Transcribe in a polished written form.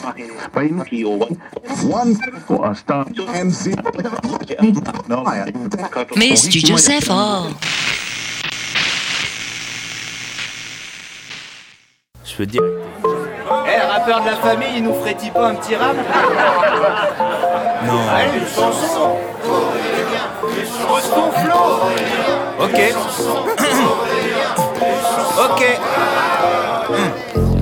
Mais Studio c'est fort. Je peux te dire. Le rappeur de la famille, il nous ferait-il pas un petit rap? Non. Allez, une chanson. Pose ton flow. Ok. Ok.